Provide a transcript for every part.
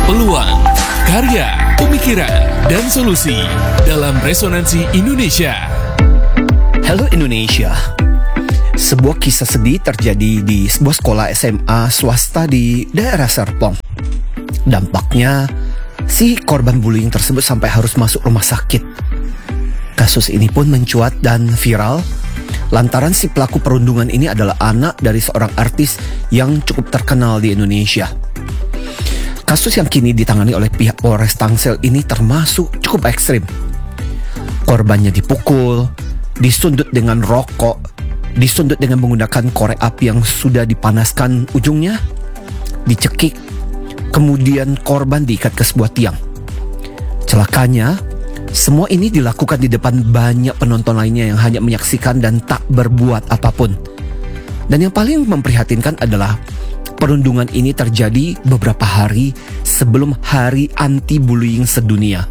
peluang, karya, pemikiran, dan solusi dalam Resonansi Indonesia. Halo Indonesia. Sebuah kisah sedih terjadi di sebuah sekolah SMA swasta di daerah Serpong. Dampaknya, si korban bullying tersebut sampai harus masuk rumah sakit. Kasus ini pun mencuat dan viral lantaran si pelaku perundungan ini adalah anak dari seorang artis yang cukup terkenal di Indonesia. Kasus yang kini ditangani oleh pihak Polres Tangsel ini termasuk cukup ekstrim. Korbannya dipukul, disundut dengan rokok, disundut dengan menggunakan korek api yang sudah dipanaskan ujungnya, dicekik, kemudian korban diikat ke sebuah tiang. Celakanya, semua ini dilakukan di depan banyak penonton lainnya yang hanya menyaksikan dan tak berbuat apapun. Dan yang paling memprihatinkan adalah perundungan ini terjadi beberapa hari sebelum Hari Anti-Bullying Sedunia.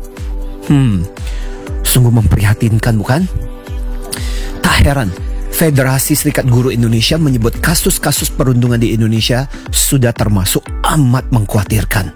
Sungguh memprihatinkan, bukan? Tak heran, Federasi Serikat Guru Indonesia menyebut kasus-kasus perundungan di Indonesia sudah termasuk amat mengkhawatirkan.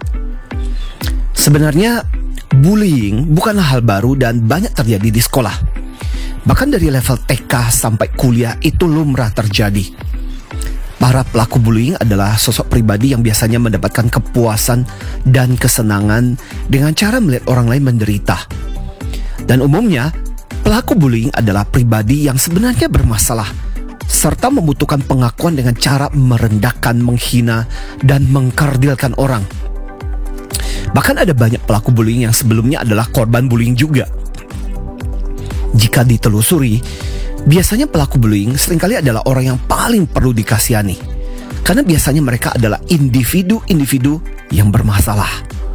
Sebenarnya, bullying bukanlah hal baru dan banyak terjadi di sekolah. Bahkan dari level TK sampai kuliah itu lumrah terjadi. Para pelaku bullying adalah sosok pribadi yang biasanya mendapatkan kepuasan dan kesenangan dengan cara melihat orang lain menderita. Dan umumnya, pelaku bullying adalah pribadi yang sebenarnya bermasalah serta membutuhkan pengakuan dengan cara merendahkan, menghina, dan mengkerdilkan orang. Bahkan ada banyak pelaku bullying yang sebelumnya adalah korban bullying juga. Jika ditelusuri, biasanya pelaku bullying seringkali adalah orang yang paling perlu dikasihani. Karena biasanya mereka adalah individu-individu yang bermasalah.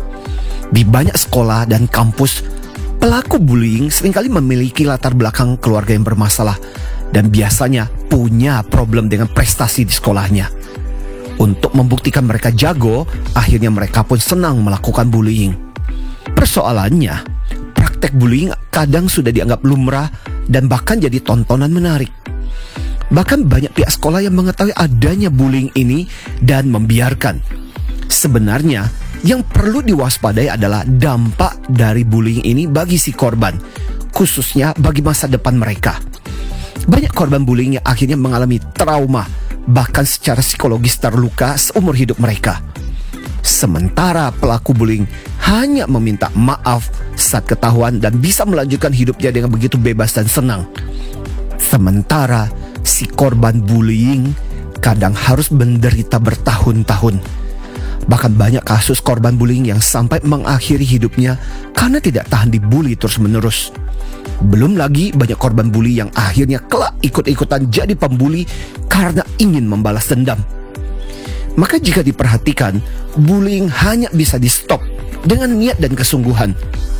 Di banyak sekolah dan kampus, pelaku bullying seringkali memiliki latar belakang keluarga yang bermasalah dan biasanya punya problem dengan prestasi di sekolahnya. Untuk membuktikan mereka jago, akhirnya mereka pun senang melakukan bullying. Persoalannya, praktek bullying kadang sudah dianggap lumrah dan bahkan jadi tontonan menarik. Bahkan banyak pihak sekolah yang mengetahui adanya bullying ini dan membiarkan. Sebenarnya, yang perlu diwaspadai adalah dampak dari bullying ini bagi si korban, khususnya bagi masa depan mereka. Banyak korban bullying yang akhirnya mengalami trauma, bahkan secara psikologis terluka seumur hidup mereka. Sementara pelaku bullying hanya meminta maaf saat ketahuan dan bisa melanjutkan hidupnya dengan begitu bebas dan senang. Sementara si korban bullying kadang harus menderita bertahun-tahun. Bahkan banyak kasus korban bullying yang sampai mengakhiri hidupnya karena tidak tahan dibully terus-menerus. Belum lagi banyak korban bully yang akhirnya kelak ikut-ikutan jadi pembuli karena ingin membalas dendam. Maka jika diperhatikan, bullying hanya bisa di-stop dengan niat dan kesungguhan.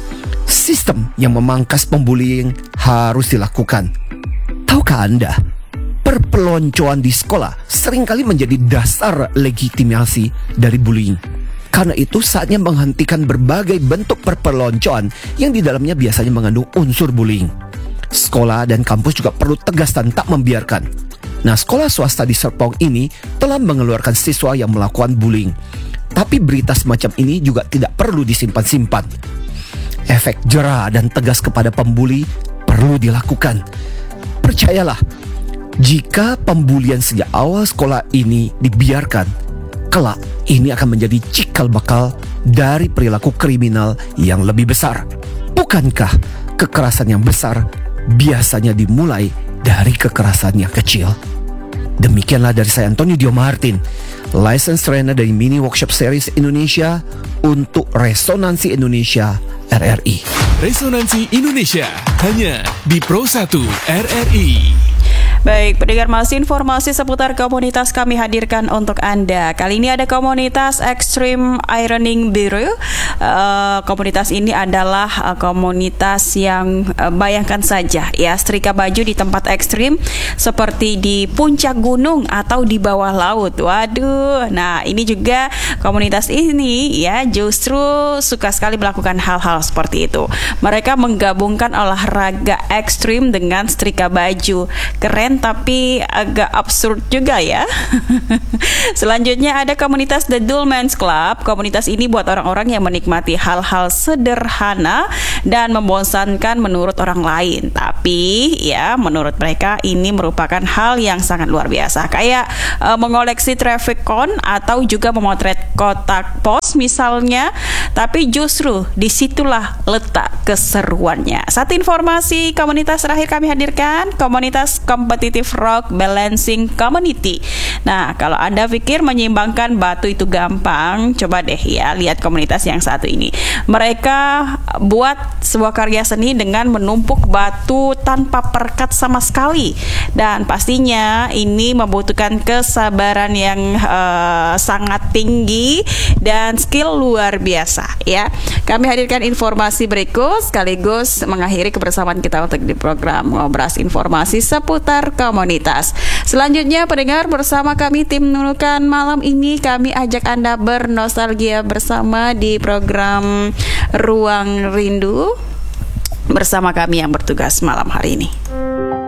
Sistem yang memangkas pembullying harus dilakukan. Tahukah Anda, perpeloncoan di sekolah seringkali menjadi dasar legitimasi dari bullying. Karena itu saatnya menghentikan berbagai bentuk perpeloncoan yang di dalamnya biasanya mengandung unsur bullying. Sekolah dan kampus juga perlu tegas dan tak membiarkan. Nah, sekolah swasta di Serpong ini telah mengeluarkan siswa yang melakukan bullying. Tapi berita semacam ini juga tidak perlu disimpan-simpan. Efek jera dan tegas kepada pembuli perlu dilakukan. Percayalah, jika pembulian sejak awal sekolah ini dibiarkan, kelak ini akan menjadi cikal bakal dari perilaku kriminal yang lebih besar. Bukankah kekerasan yang besar biasanya dimulai dari kekerasan yang kecil? Demikianlah dari saya, Antonio Dio Martin, License Trainer dari Mini Workshop Series Indonesia untuk Resonansi Indonesia RRI. Resonansi Indonesia hanya di Pro 1 RRI. Baik, pendengar, masih informasi seputar komunitas kami hadirkan untuk Anda. Kali ini ada komunitas Extreme Ironing Bureau. Komunitas ini adalah komunitas yang bayangkan saja ya, setrika baju di tempat ekstrim seperti di puncak gunung atau di bawah laut. Waduh, nah ini juga komunitas ini ya justru suka sekali melakukan hal-hal seperti itu. Mereka menggabungkan olahraga ekstrim dengan setrika baju. Keren keren tapi agak absurd juga ya. Selanjutnya ada komunitas The Dullman's Club. Komunitas ini buat orang-orang yang menikmati hal-hal sederhana dan membosankan menurut orang lain. Tapi ya menurut mereka ini merupakan hal yang sangat luar biasa. Kayak mengoleksi traffic cone atau juga memotret kotak pos misalnya. Tapi justru disitulah letak keseruannya. Satu informasi komunitas terakhir kami hadirkan, komunitas Competitive Rock Balancing Community. Nah, kalau Anda pikir menyeimbangkan batu itu gampang, coba deh ya lihat komunitas yang satu ini. Mereka buat sebuah karya seni dengan menumpuk batu tanpa perekat sama sekali. Dan pastinya ini membutuhkan kesabaran yang sangat tinggi dan skill luar biasa ya. Kami hadirkan informasi berikut sekaligus mengakhiri kebersamaan kita untuk di program Ngobras Informasi seputar komunitas. Selanjutnya pendengar, bersama kami tim Nunukan malam ini kami ajak Anda bernostalgia bersama di program Ruang Rindu bersama kami yang bertugas malam hari ini.